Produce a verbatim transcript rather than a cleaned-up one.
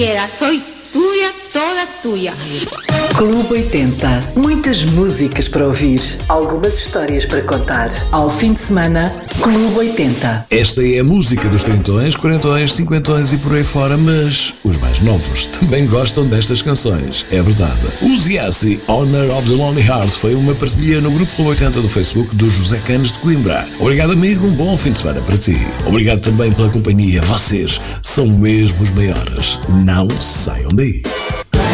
Soy tuya, toda tuya. Clube oitenta. Muitas músicas para ouvir. Algumas histórias para contar. Ao fim de semana, Clube oitenta. Esta é a música dos trintões, quarentões, cinquentões e por aí fora, mas os mais novos também gostam destas canções. É verdade. O Ziassi, Honor of the Lonely Heart, foi uma partilha no grupo Clube oitenta do Facebook do José Canes de Coimbra. Obrigado, amigo. Um bom fim de semana para ti. Obrigado também pela companhia. Vocês são mesmo os maiores. Não saiam daí.